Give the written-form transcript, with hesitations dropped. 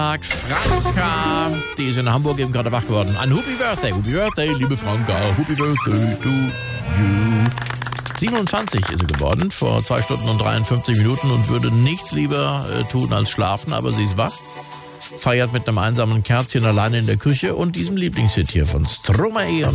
Franka, die ist in Hamburg eben gerade wach geworden. Ein Happy Birthday, liebe Franka. Happy Birthday to you. 27 ist sie geworden, vor 2 Stunden und 53 Minuten und würde nichts lieber tun als schlafen, aber sie ist wach. Feiert mit einem einsamen Kerzchen alleine in der Küche und diesem Lieblingshit hier von Stromae.